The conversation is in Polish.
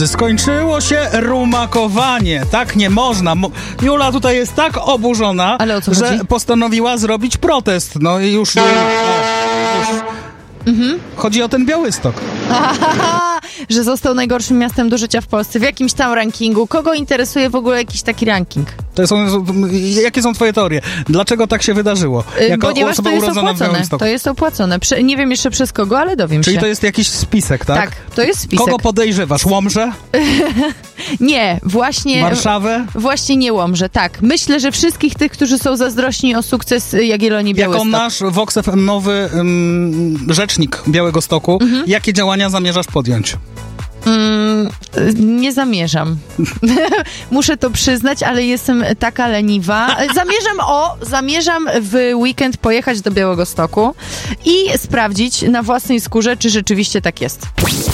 Skończyło się rumakowanie. Tak nie można. Jula tutaj jest tak oburzona, ale o co że chodzi? postanowiła zrobić protest. No i już. Chodzi o ten Białystok. Że został najgorszym miastem do życia w Polsce w jakimś tam rankingu. Kogo interesuje w ogóle jakiś taki ranking? Jakie są twoje teorie? Dlaczego tak się wydarzyło? Jako Ponieważ osoba to jest urodzona w opłacone. Białymstoku. To jest opłacone. Nie wiem jeszcze przez kogo, ale dowiem Czyli się. to jest jakiś spisek, tak? Tak, to jest spisek. Kogo podejrzewasz? Łomżę? Nie, właśnie... Warszawę? Właśnie nie Łomżę, tak. Myślę, że wszystkich tych, którzy są zazdrośni o sukces Jagiellonii Białystok. Jako nasz Vox FM nowy rzecznik Białegostoku, jakie działania zamierzasz podjąć? Nie zamierzam. Muszę to przyznać, ale jestem taka leniwa. Zamierzam w weekend pojechać do Białegostoku i sprawdzić na własnej skórze, czy rzeczywiście tak jest.